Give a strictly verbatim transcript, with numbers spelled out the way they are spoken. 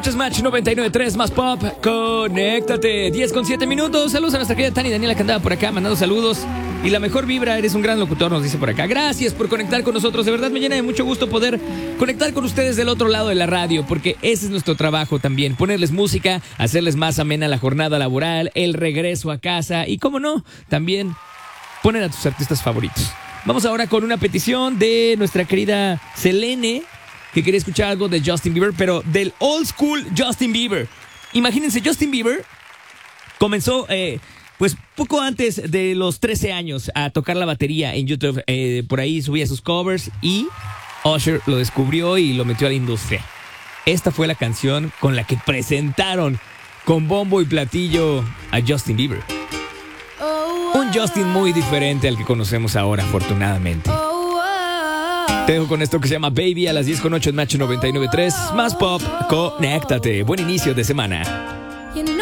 Escuchas Match noventa y nueve punto tres más pop. Conéctate. diez con siete minutos. Saludos a nuestra querida Tani Daniela que andaba por acá mandando saludos. Y la mejor vibra, eres un gran locutor, nos dice por acá. Gracias por conectar con nosotros. De verdad me llena de mucho gusto poder conectar con ustedes del otro lado de la radio, porque ese es nuestro trabajo también. Ponerles música, hacerles más amena la jornada laboral, el regreso a casa y, cómo no, también poner a tus artistas favoritos. Vamos ahora con una petición de nuestra querida Selene, que quería escuchar algo de Justin Bieber, pero del old school Justin Bieber. Imagínense, Justin Bieber comenzó, eh, pues poco antes de los trece años a tocar la batería en YouTube. Eh, por ahí subía sus covers y Usher lo descubrió y lo metió a la industria. Esta fue la canción con la que presentaron con bombo y platillo a Justin Bieber. Un Justin muy diferente al que conocemos ahora, afortunadamente. Te dejo con esto que se llama Baby a las diez con ocho en Match noventa y nueve punto tres. Más pop, conéctate. Buen inicio de semana.